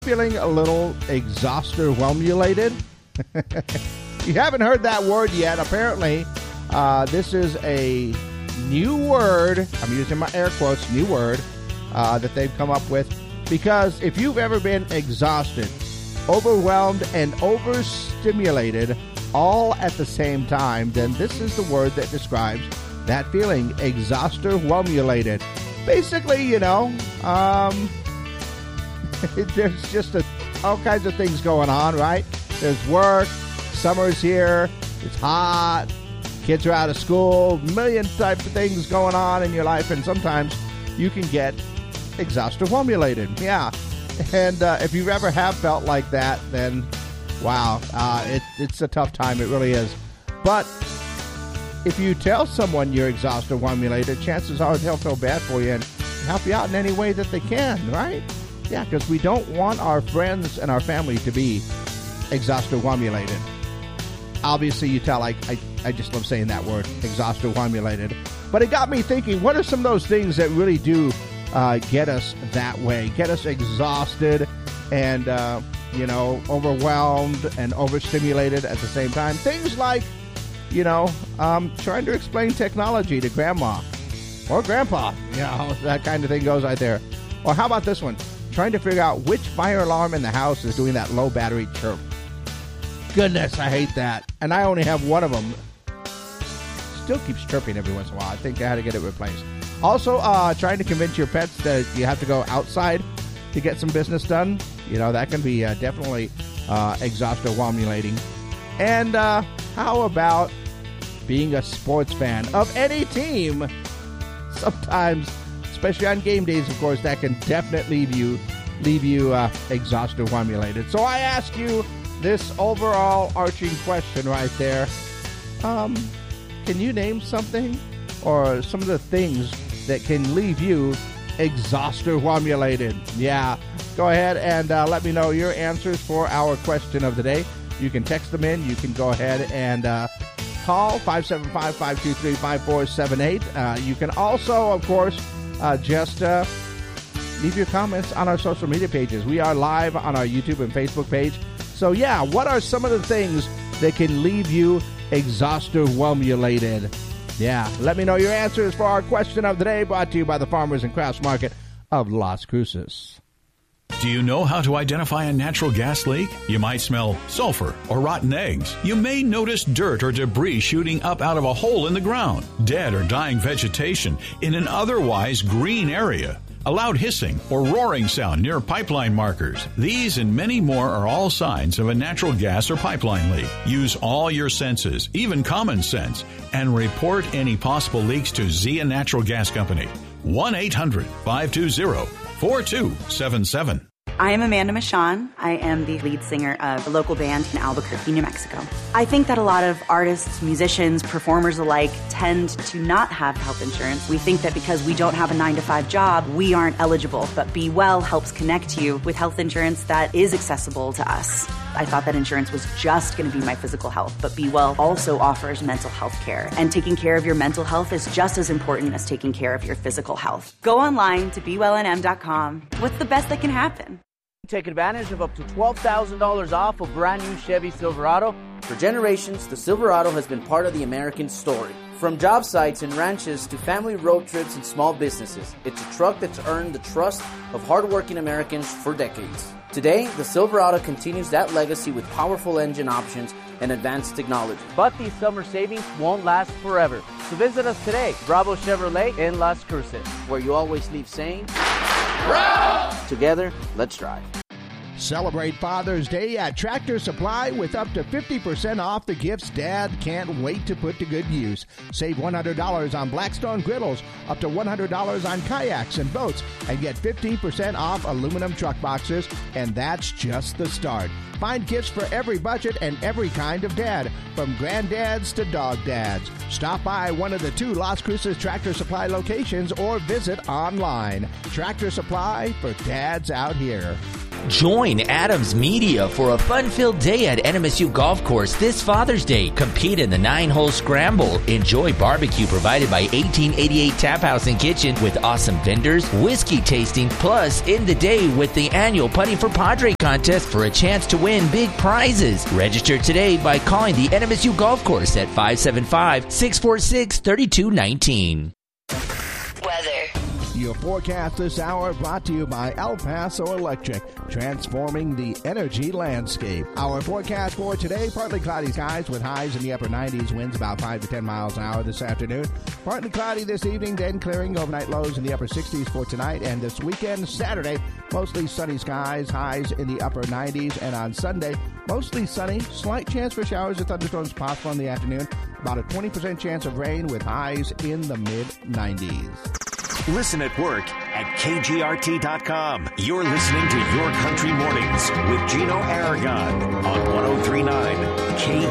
feeling a little exhausted-whelmulated? You haven't heard that word yet. Apparently, this is a new word. I'm using my air quotes, new word, that they've come up with. Because if you've ever been exhausted, overwhelmed, and overstimulated all at the same time, then this is the word that describes that feeling, exhausted-whelmulated. Basically, there's just all kinds of things going on, right? There's work, summer's here, it's hot, kids are out of school, million type of things going on in your life, and sometimes you can get exhausted-whelmulated. Yeah, and if you ever have felt like that, then wow, it's a tough time, it really is. But if you tell someone you're exhausted-whelmulated, chances are they'll feel bad for you and help you out in any way that they can, right? Yeah, because we don't want our friends and our family to be exhausted-whelmulated. Obviously, you tell, I just love saying that word, exhausted-whelmulated. But it got me thinking, what are some of those things that really do get us that way, get us exhausted and, overwhelmed and overstimulated at the same time? Things like, trying to explain technology to grandma or grandpa, that kind of thing goes right there. Or how about this one? Trying to figure out which fire alarm in the house is doing that low battery chirp. Goodness, I hate that. And I only have one of them. Still keeps chirping every once in a while. I think I had to get it replaced. Also, trying to convince your pets that you have to go outside to get some business done. That can be definitely exhausted-whelmulating. And how about being a sports fan of any team? Sometimes, especially on game days, of course, that can definitely leave you exhausted-whelmulated. So I ask you this overall arching question right there. Can you name something or some of the things that can leave you exhausted-whelmulated? Yeah, go ahead and let me know your answers for our question of the day. You can text them in. You can go ahead and call 575-523-5478. You can also, of course, just leave your comments on our social media pages. We are live on our YouTube and Facebook page. So, yeah, what are some of the things that can leave you exhausted-whelmulated? Yeah, let me know your answers for our question of the day, brought to you by the Farmers and Crafts Market of Las Cruces. Do you know how to identify a natural gas leak? You might smell sulfur or rotten eggs. You may notice dirt or debris shooting up out of a hole in the ground, dead or dying vegetation in an otherwise green area, a loud hissing or roaring sound near pipeline markers. These and many more are all signs of a natural gas or pipeline leak. Use all your senses, even common sense, and report any possible leaks to Zia Natural Gas Company. 1-800-520-4277. I am Amanda Michon. I am the lead singer of a local band in Albuquerque, New Mexico. I think that a lot of artists, musicians, performers alike tend to not have health insurance. We think that because we don't have a 9-to-5 job, we aren't eligible. But Be Well helps connect you with health insurance that is accessible to us. I thought that insurance was just going to be my physical health, but Be Well also offers mental health care. And taking care of your mental health is just as important as taking care of your physical health. Go online to BeWellNM.com. What's the best that can happen? Take advantage of up to $12,000 off a brand new Chevy Silverado. For generations, the Silverado has been part of the American story. From job sites and ranches to family road trips and small businesses, it's a truck that's earned the trust of hardworking Americans for decades. Today, the Silverado continues that legacy with powerful engine options and advanced technology. But these summer savings won't last forever. So visit us today, Bravo Chevrolet in Las Cruces, where you always leave saying, Bravo! Together, let's drive. Celebrate Father's Day at Tractor Supply with up to 50% off the gifts Dad can't wait to put to good use. Save $100 on Blackstone griddles, up to $100 on kayaks and boats, and get 15% off aluminum truck boxes, and that's just the start. Find gifts for every budget and every kind of dad, from granddads to dog dads. Stop by one of the 2 Las Cruces Tractor Supply locations or visit online. Tractor Supply for dads out here. Join Adams Media for a fun-filled day at NMSU Golf Course this Father's Day. Compete in the 9-hole scramble. Enjoy barbecue provided by 1888 Tap House and Kitchen with awesome vendors, whiskey tasting, plus end the day with the annual Putting for Padre contest for a chance to win big prizes. Register today by calling the NMSU Golf Course at 575-646-3219. Weather. Your forecast this hour brought to you by El Paso Electric, transforming the energy landscape. Our forecast for today, partly cloudy skies with highs in the upper 90s, winds about 5 to 10 miles an hour this afternoon. Partly cloudy this evening, then clearing, overnight lows in the upper 60s for tonight and this weekend. Saturday, mostly sunny skies, highs in the upper 90s, and on Sunday, mostly sunny, slight chance for showers or thunderstorms possible in the afternoon, about a 20% chance of rain with highs in the mid-90s. Listen at work at KGRT.com. You're listening to Your Country Mornings with Gino Aragon on 103.9 KGRT.